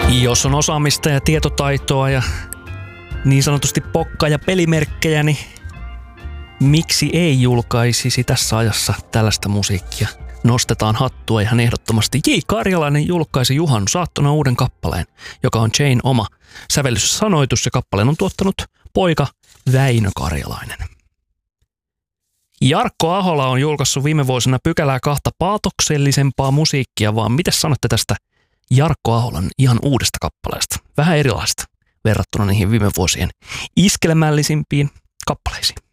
Jos on osaamista ja tietotaitoa ja niin sanotusti pokkaa ja pelimerkkejä, niin miksi ei julkaisisi tässä ajassa tällaista musiikkia? Nostetaan hattua ihan ehdottomasti. J. Karjalainen julkaisi juhannusaattona uuden kappaleen, joka on Jane oma sävellys ja sanoitus, ja kappaleen on tuottanut poika Väinö Karjalainen. Jarkko Ahola on julkaissut viime vuosina pykälää kahta paatoksellisempaa musiikkia, vaan mitä sanotte tästä Jarkko Aholan ihan uudesta kappaleesta? Vähän erilaista verrattuna niihin viime vuosien iskelmällisimpiin kappaleisiin.